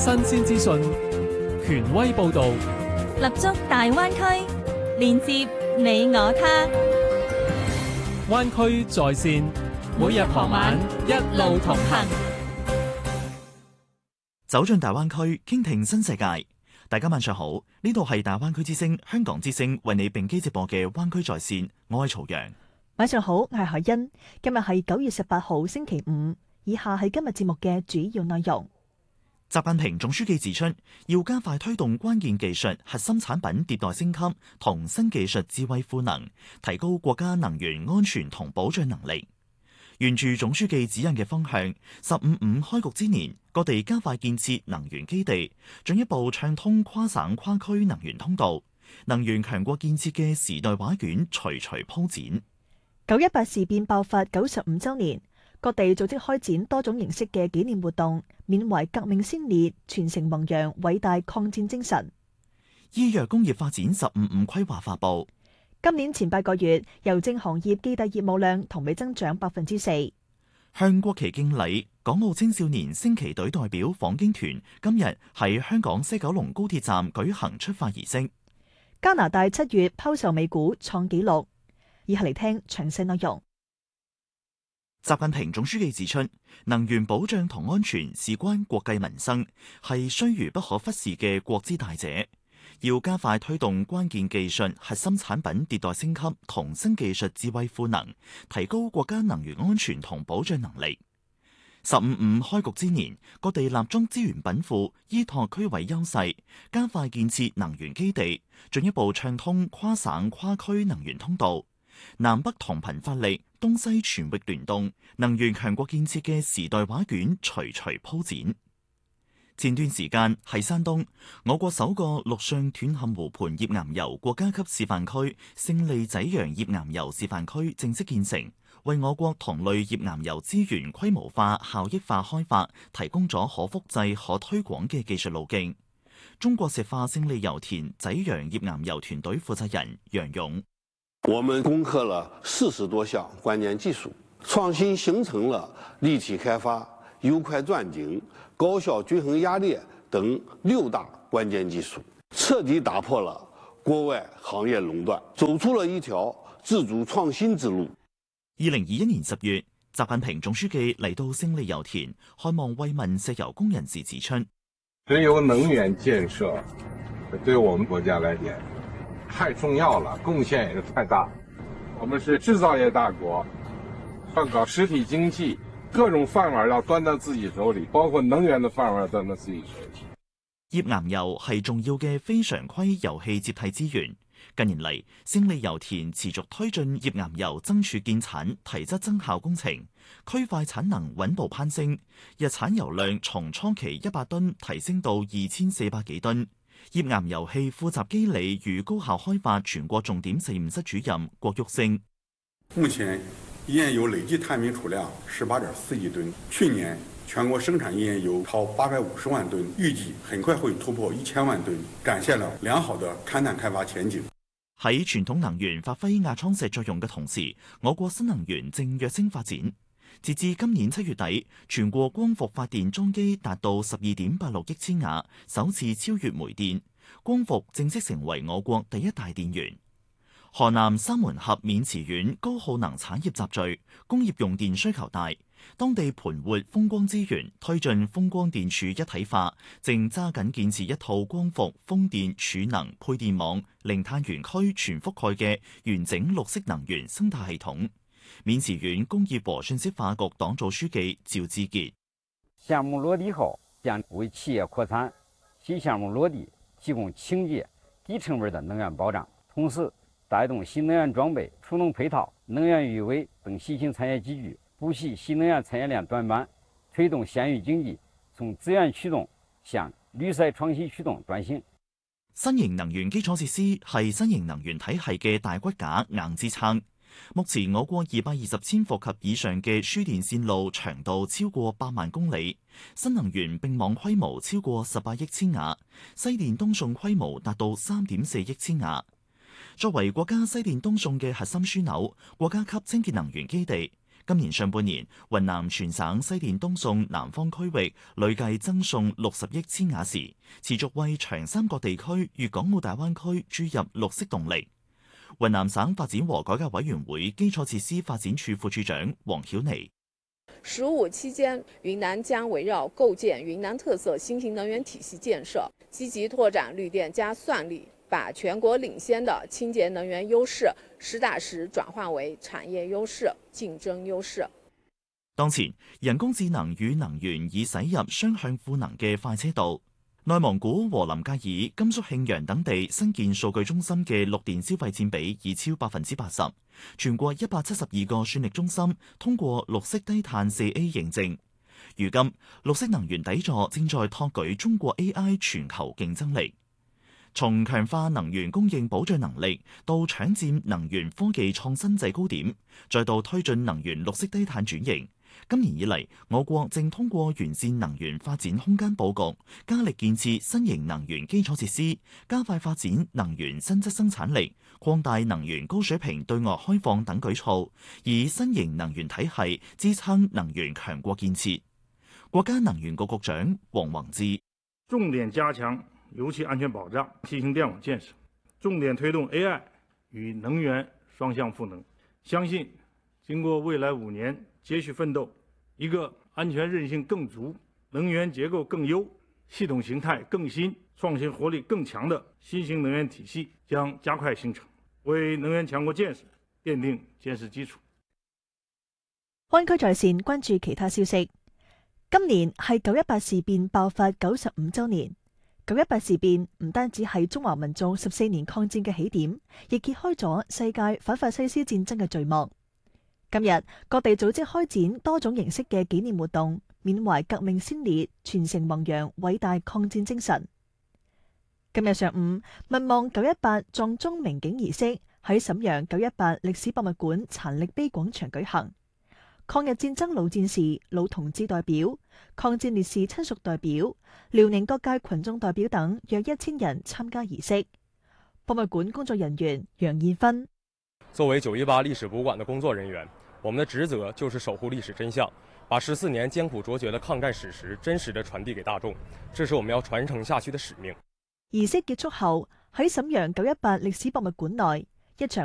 新鮮資訊，權威報導， 立足大灣區，連接你我他。 灣區在線，每日傍晚一路同行， 走進大灣區，傾聽新世界。大家晚上好，呢度係大灣區之聲香港之聲為你並機直播嘅灣區在線，我係曹陽。 晚上好，我係海欣。今日係9月18號星期五，以下係今日節目嘅主要內容。 習近平總書記指出，要加快推動關鍵技術核心產品迭代升級同新技術智慧賦能，提高國家能源安全同保障能力。沿住總書記指引嘅方向，15.5開局之年，各地加快建設能源基地，進一步暢通跨省跨區能源通道，能源強國建設嘅時代畫卷徐徐鋪展。 918事變爆發95週年，各地組織開展多種形式嘅紀念活動，緬懷革命先烈，傳承弘揚偉大抗戰精神。 醫藥工業發展15.5規劃發布。 今年前8個月，郵政行業寄遞業務量同比增長4%。 向國旗敬禮，港澳青少年升旗隊代表訪京團今日喺香港西九龍高鐵站舉行出發儀式。 加拿大7月拋售美股創紀錄。以下嚟聽詳細內容。 習近平總書記指出，能源保障同安全事關國計民生，係須臾不可忽視嘅國之大者。要加快推動關鍵技術核心產品迭代升級同新技術智慧賦能，提高國家能源安全同保障能力。15.5開局之年，各地立足資源稟賦，依託區位優勢，加快建設能源基地，進一步暢通跨省跨區能源通道，南北同頻發力，東西全域聯動，能源強國建設嘅時代畫卷徐徐鋪展。前段時間喺山東，我國首個陸上斷嵌湖畔頁岩油國家級示範區勝利濟陽頁岩油示範區正式建成，為我國同類頁岩油資源規模化、效益化開發提供咗可複製、可推廣嘅技術路徑。中國石化勝利油田濟陽頁岩油團隊負責人楊勇： 我們攻克了40多項關鍵技術，創新形成了立體開發、優快鑽井、高效均衡壓裂等6大關鍵技術，徹底打破了國外行業壟斷，走出了一條自主創新之路。 2021年10月，習近平總書記嚟到勝利油田開望慰問石油工人時指出， 石油能源建設對我們國家來講太重要了，貢獻也是太大。我們是製造業大國，要搞實體經濟，各種飯碗要端到自己手裏，包括能源的飯碗端到自己手裏。 頁岩油係重要嘅非常規油氣接替資源。近年嚟，勝利油田持續推進頁岩油增儲建產、提質增效工程，區塊產能穩步攀升，日產油量從初期100噸提升到2400幾噸。頁岩油氣副集機理與高效開發全國重點實驗室主任郭玉星： 目前頁岩油累計探明儲量18.4億噸，去年全國生產頁岩油超850萬噸，預計很快會突破1000萬噸，展現了良好的勘探開發前景。 喺傳統能源發揮壓艙石作用嘅同時，我國新能源正躍升發展。截至今年7月底，全國光伏發電裝機達到12.86億千瓦，首次超越煤電，光伏正式成為我國第一大電源。河南三門峽渑池縣高耗能產業集聚，工業用電需求大，當地盤活風光資源，推進風光電柱一體化，正揸緊建設一套光伏、風電、儲能、配電網、零碳園區全覆蓋嘅完整綠色能源生態系統。渑池縣工業和信息化局黨組書記趙志傑： 項目落地後，將為企業擴產，新項目落地提供清潔、低成本的能源保障，同時帶動新能源裝備、儲能配套、能源預備等新興產業集聚，補齊新能源產業鏈短板，推動縣域經濟從資源驅動向綠色創新驅動轉型。 新型能源基礎設施係新型能源體系嘅大骨架、硬支撐。目前我國220千伏及以上嘅輸電線路長度超過8萬公里，新能源並網規模超過18億千瓦，西電東送規模達到3.4億千瓦。作為國家西電東送嘅核心樞紐、國家級清潔能源基地， 今年上半年，雲南全省西電東送南方區域累計增送60億千瓦時，持續為長三角地區、粵港澳大灣區注入綠色動力。雲南省發展和改革委員會基礎設施發展處副處長黃曉妮 “15期間，雲南將圍繞構建雲南特色新型能源體系建設，積極拓展綠電加算力，把全國領先的清潔能源優勢實打實轉化為產業優勢、競爭優勢。 當前，人工智能與能源已駛入雙向賦能嘅快車道。內蒙古和林格爾、甘肅慶陽等地新建數據中心嘅綠電消費佔比已超80%，全國172個算力中心通過綠色低碳4A 認證。如今，綠色能源底座正在托舉中國 AI 全球競爭力。從強化能源供應保障能力，到搶佔能源科技創新制高點，再到推進能源綠色低碳轉型。今年以嚟，我國正通過完善能源發展空間佈局，加力建設新型能源基礎設施，加快發展能源新質生產力，擴大能源高水平對外開放等舉措，以新型能源體系支撐能源強國建設。國家能源局局長王宏志重點加強油氣安全保障、新型電網建設，重點推動 AI 與能源雙向賦能。相信經過未來5年接續奮鬥，一個安全韌性更足、能源結構更優、系統形態更新、創新活力更強的新型能源體系將加快形成，為能源強國建設奠定堅實基礎。 灣區在線關注其他消息。今年係918事變爆發95週年。918事變唔單止係中華民族14年抗戰嘅起點，亦揭開咗世界反法西斯戰爭嘅序幕。今日各地組織開展多種形式嘅紀念活動，緬懷革命先烈，傳承弘揚偉大抗戰精神。今日上午，民望918撞鐘鳴景儀式喺瀋陽918歷史博物館殘歷碑廣場舉行。抗日戰爭老戰士、老同志代表、抗戰烈士親屬代表、遼寧各界群眾代表等約1000人參加儀式。博物館工作人員楊燕芬： 作為918歷史博物館的工作人員，我們的職責就是守護歷史真相，把14年艱苦卓絕的抗戰史實真實地傳遞給大眾，這是我們要傳承下去的使命。 儀式結束後，喺瀋陽918歷史博物館內，一場